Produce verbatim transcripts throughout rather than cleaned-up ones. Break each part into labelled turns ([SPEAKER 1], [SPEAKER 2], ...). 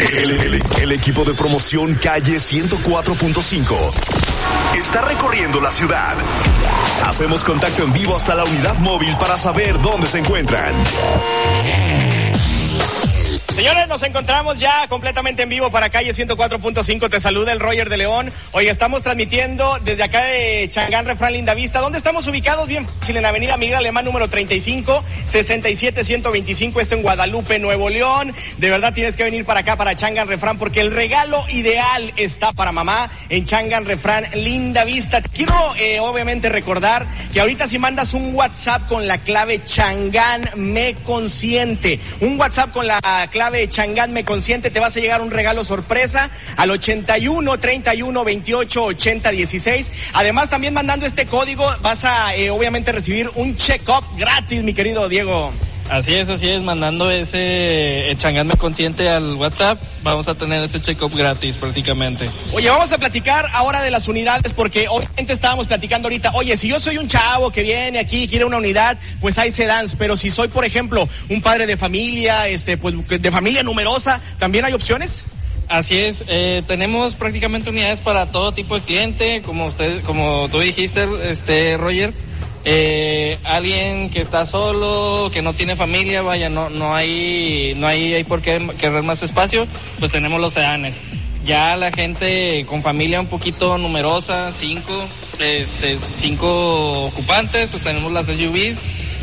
[SPEAKER 1] El, el, el equipo de promoción Calle ciento cuatro punto cinco está recorriendo la ciudad. Hacemos contacto en vivo hasta la unidad móvil para saber dónde se encuentran.
[SPEAKER 2] Señores, nos encontramos ya completamente en vivo para Calle ciento cuatro punto cinco. Te saluda el Roger de León. Hoy estamos transmitiendo desde acá de Changán, Refrán, Lindavista. ¿Dónde estamos ubicados? Bien fácil, en Avenida Miguel Alemán, número treinta y cinco, sesenta y siete ciento veinticinco. Esto en Guadalupe, Nuevo León. De verdad tienes que venir para acá, para Changán, Refrán, porque el regalo ideal está para mamá en Changán, Refrán, Lindavista. Quiero, eh, obviamente, recordar que ahorita si mandas un WhatsApp con la clave Changán me consiente, un WhatsApp con la clave de Changán me consiente, te vas a llegar un regalo sorpresa al ochenta y uno, treinta y uno, veintiocho, ochenta, dieciséis. Además, también mandando este código vas a eh, obviamente recibir un check-up gratis, mi querido Diego.
[SPEAKER 3] Así es, así es, mandando ese eh, Changán me consiente al WhatsApp, vamos a tener ese check-up gratis prácticamente.
[SPEAKER 2] Oye, vamos a platicar ahora de las unidades, porque obviamente estábamos platicando ahorita, oye, si yo soy un chavo que viene aquí y quiere una unidad, pues hay sedans, pero si soy, por ejemplo, un padre de familia, este, pues de familia numerosa, ¿también hay opciones?
[SPEAKER 3] Así es, eh, tenemos prácticamente unidades para todo tipo de cliente, como usted, como tú dijiste, este, Roger. Eh, alguien que está solo, que no tiene familia, vaya, no no hay no hay, hay por qué querer más espacio, pues tenemos los sedanes. Ya la gente con familia un poquito numerosa, cinco, este, cinco ocupantes, pues tenemos las S U Vs.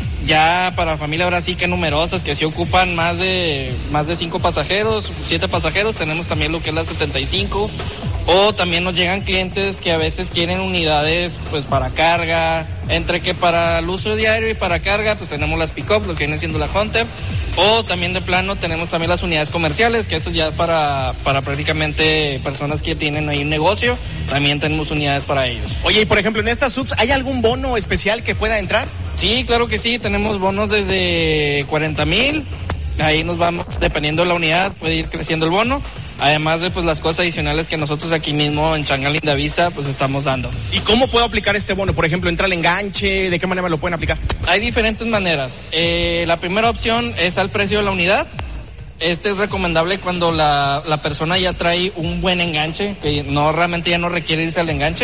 [SPEAKER 3] Ya para familia ahora sí que numerosas, que sí ocupan más de más de cinco pasajeros, siete pasajeros, tenemos también lo que es la setenta y cinco. O también nos llegan clientes que a veces quieren unidades pues para carga, entre que para el uso diario y para carga, pues tenemos las pick-up, lo que viene siendo la Hunter. O también de plano tenemos también las unidades comerciales, que eso ya para para prácticamente personas que tienen ahí un negocio, también tenemos unidades para ellos.
[SPEAKER 2] Oye, y por ejemplo, en estas subs, ¿hay algún bono especial que pueda entrar?
[SPEAKER 3] Sí, claro que sí, tenemos bonos desde cuarenta mil, ahí nos vamos, dependiendo de la unidad, puede ir creciendo el bono. Además de pues las cosas adicionales que nosotros aquí mismo en Changán, Lindavista, pues estamos dando.
[SPEAKER 2] ¿Y cómo puedo aplicar este bono? Por ejemplo, ¿entra el enganche? ¿De qué manera me lo pueden aplicar?
[SPEAKER 3] Hay diferentes maneras. Eh, la primera opción es al precio de la unidad. Este es recomendable cuando la, la persona ya trae un buen enganche, que no realmente ya no requiere irse al enganche.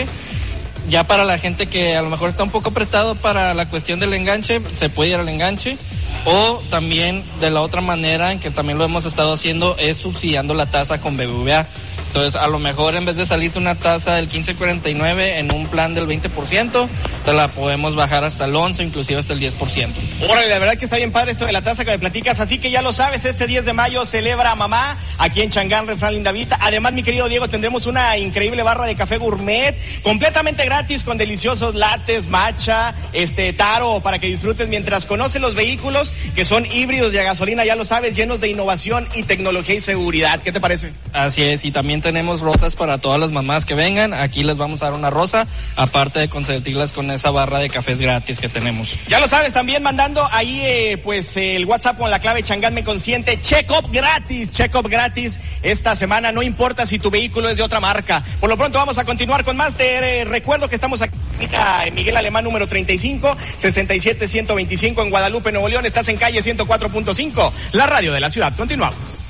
[SPEAKER 3] Ya para la gente que a lo mejor está un poco apretado para la cuestión del enganche, se puede ir al enganche. O también de la otra manera, en que también lo hemos estado haciendo, es subsidiando la tasa con B B V A. Entonces, a lo mejor en vez de salirte una tasa del quince cuarenta y nueve en un plan del veinte por ciento, te la podemos bajar hasta el once, inclusive hasta el diez por ciento.
[SPEAKER 2] Órale, la verdad que está bien padre esto de la tasa que me platicas, así que ya lo sabes, este diez de mayo celebra a mamá aquí en Changán, Refrán, Lindavista. Además, mi querido Diego, tendremos una increíble barra de café gourmet, completamente gratis, con deliciosos lattes, matcha, este, taro, para que disfrutes mientras conoces los vehículos que son híbridos y a gasolina, ya lo sabes, llenos de innovación y tecnología y seguridad. ¿Qué te parece?
[SPEAKER 3] Así es, y también tenemos rosas para todas las mamás que vengan. Aquí les vamos a dar una rosa, aparte de consentirlas con esa barra de cafés gratis que tenemos.
[SPEAKER 2] Ya lo sabes, también mandando ahí eh, pues el WhatsApp con la clave Changán me consiente, check-up gratis, check-up gratis esta semana, no importa si tu vehículo es de otra marca. Por lo pronto vamos a continuar con más. Te eh, recuerdo que estamos aquí en Miguel Alemán número treinta y cinco, sesenta y siete ciento veinticinco en Guadalupe, Nuevo León. Estás en Calle ciento cuatro punto cinco, la radio de la ciudad. Continuamos.